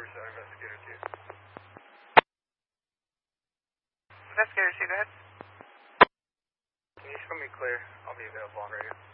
Investigator 2. Investigator 2, go ahead. Can you show me clear? I'll be available on radio.